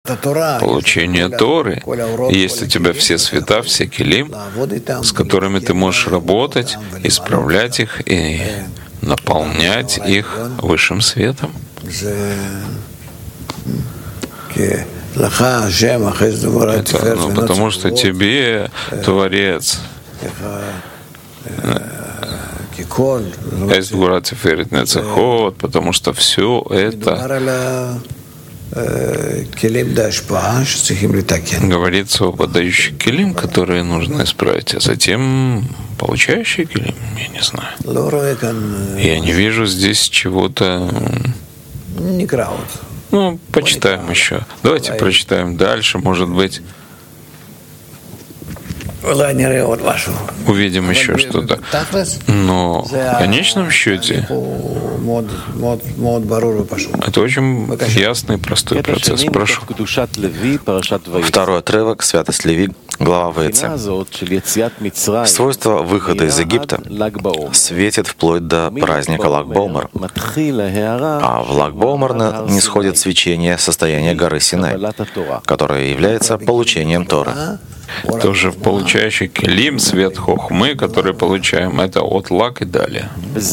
получение Торы. Есть у тебя все света, все келим, с которыми ты можешь работать, исправлять их и наполнять их высшим светом. Это, потому что тебе, Творец, Эсгура Тиферет Нецехот, потому что все это говорится об отдающих келим, которые нужно исправить, а затем получающие келим, я не знаю. Я не вижу здесь чего-то. Ну, почитаем еще. Давайте прочитаем дальше, может быть. Увидим еще что-то. Но в конечном счете это очень ясный и простой процесс. Прошу. Второй отрывок, Святость Леви, глава Ваэцэ. Свойство выхода из Египта светит вплоть до праздника Lag-Баумер. А в Lag-Баумер нисходит свечение состояния горы Синай, которое является получением Торы. Тоже получающий келим, свет хохмы, который получаем, это от Лаг и далее.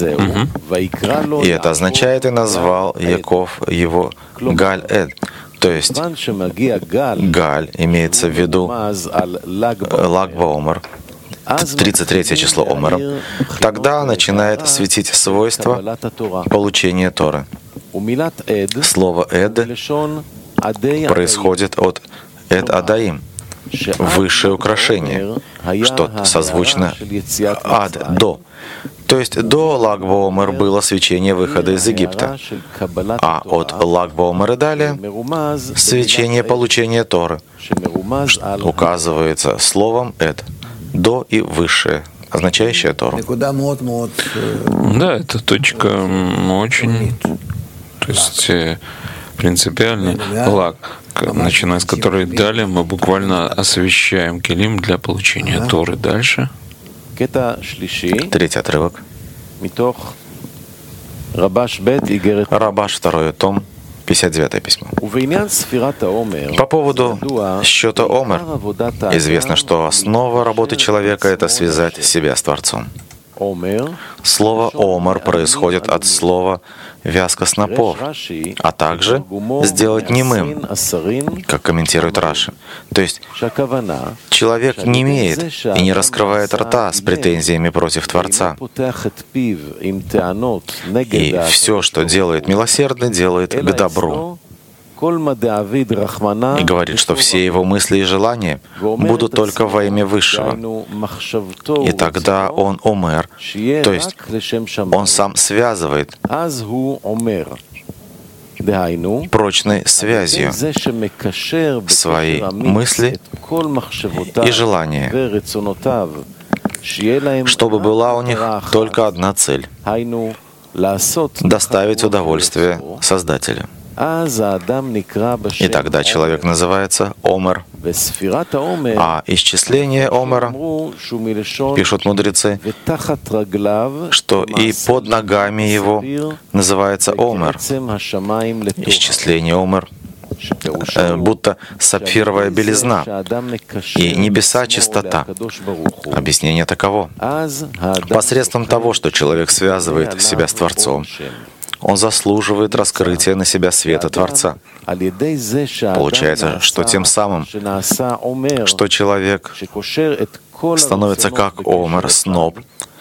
И это означает, и назвал Яков его Галь-Эд. То есть Галь имеется в виду Lag-Баумер, 33 число Омера. Тогда начинает светить свойство получения Торы. Слово «эд» происходит от «эд-адаим», высшее украшение, что созвучно «ад» — «до». То есть до Lag-Баумер было свечение выхода из Египта, а от Lag-Баумер и далее — свечение получения Торы, указывается словом «эд» — «до» и «высшее», означающее Тору. Да, это точка очень, то есть принципиальный Лаг, начиная с которой далее мы буквально освещаем келим для получения Торы. Дальше. Третий отрывок. Рабаш, второй том, 59 письмо. По поводу счета Омер известно, что основа работы человека — это связать себя с Творцом. Слово «омер» происходит от слова «вязка снопов», а также «сделать немым», как комментирует Раши. То есть человек не имеет и не раскрывает рта с претензиями против Творца. И все, что делает милосердный, делает к добру. И говорит, что все его мысли и желания будут только во имя Высшего. И тогда он омер, то есть он сам связывает прочной связью свои мысли и желания, чтобы была у них только одна цель — доставить удовольствие Создателю. И тогда человек называется Омер. А исчисление Омера, пишут мудрецы, что и под ногами его называется Омер. Исчисление Омер, будто сапфировая белизна, и небеса — чистота. Объяснение таково. Посредством того, что человек связывает себя с Творцом, он заслуживает раскрытия на себя света Творца. Получается, что тем самым, что человек становится как Омер, сноп,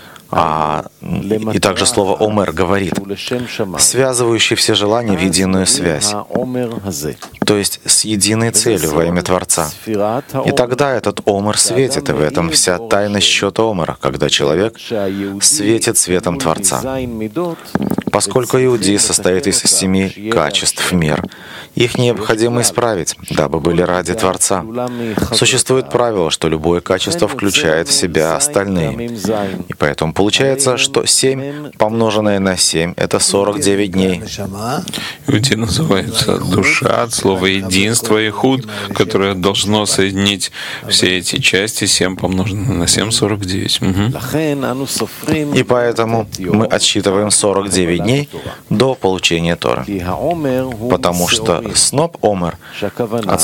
и также слово «омер» говорит, связывающий все желания в единую связь, то есть с единой целью во имя Творца. И тогда этот омер светит, и в этом вся тайна счета омера, когда человек светит светом Творца. Поскольку иудей состоит из 7 качеств мер, их необходимо исправить, дабы были ради Творца. Существует правило, что любое качество включает в себя остальные. И поэтому получается, что 7 помноженное на 7 — это 49 дней. Иудей называется душа от слова единство и худ, которое должно соединить все эти части. 7 помноженное на 7 — 49. И поэтому мы отсчитываем 49 дней до получения Торы. Потому что сноп Омер от